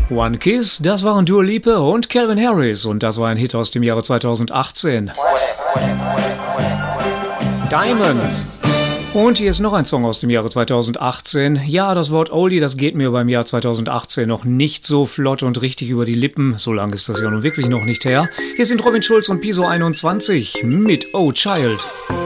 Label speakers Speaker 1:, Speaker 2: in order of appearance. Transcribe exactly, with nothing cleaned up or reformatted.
Speaker 1: One Kiss, das waren Dua Lipa und Calvin Harris und das war ein Hit aus dem Jahre zweitausendachtzehn. Diamonds. Und hier ist noch ein Song aus dem Jahre zweitausendachtzehn. Ja, das Wort Oldie, das geht mir beim Jahr zweitausendachtzehn noch nicht so flott und richtig über die Lippen. So lange ist das ja nun wirklich noch nicht her. Hier sind Robin Schulz und Piso einundzwanzig mit Oh Child.